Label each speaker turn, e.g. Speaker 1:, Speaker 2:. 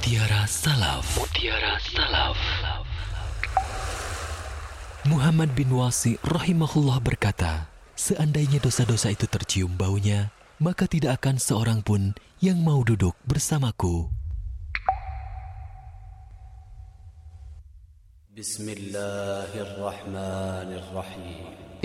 Speaker 1: Mutiara Salaf. Mutiara Salaf. Muhammad bin Wasi rahimahullah berkata, seandainya dosa-dosa itu tercium baunya, maka tidak akan seorang pun yang mau duduk bersamaku.
Speaker 2: Bismillahirrahmanirrahim.